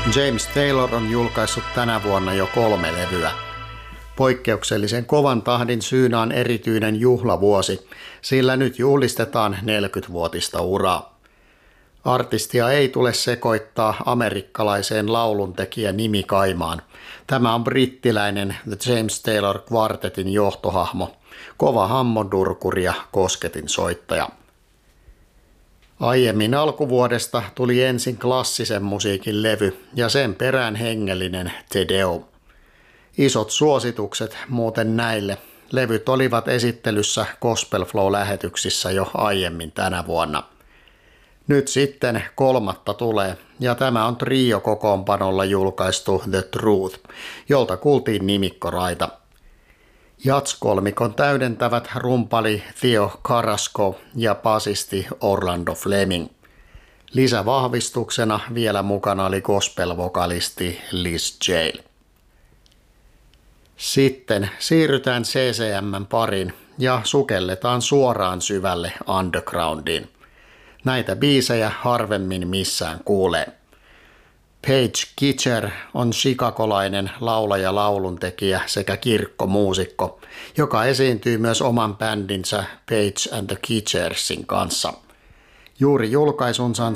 James Taylor on julkaissut tänä vuonna jo 3 levyä. Poikkeuksellisen kovan tahdin syynä on erityinen juhlavuosi, sillä nyt juhlistetaan 40-vuotista uraa. Artistia ei tule sekoittaa amerikkalaiseen lauluntekijä nimikaimaan. Tämä on brittiläinen The James Taylor Quartetin johtohahmo, kova hammondurkuri ja kosketin soittaja. Aiemmin alkuvuodesta tuli ensin klassisen musiikin levy ja sen perään hengellinen Te Deum. Isot suositukset muuten näille. Levyt olivat esittelyssä Gospel Flow-lähetyksissä jo aiemmin tänä vuonna. Nyt sitten 3. tulee, ja tämä on trio-kokoonpanolla julkaistu The Truth, jolta kuultiin nimikkoraita. Jats-kolmikon täydentävät rumpali Theo Carrasco ja basisti Orlando Fleming. Lisävahvistuksena vielä mukana oli gospel-vokalisti Liz Jale. Sitten siirrytään CCM:n pariin ja sukelletaan suoraan syvälle undergroundiin. Näitä biisejä harvemmin missään kuulee. Paige Kitcher on chicagolainen laulaja, lauluntekijä sekä kirkkomuusikko, joka esiintyy myös oman bändinsä Paige and the Kitchersin kanssa. Juuri julkaisunsa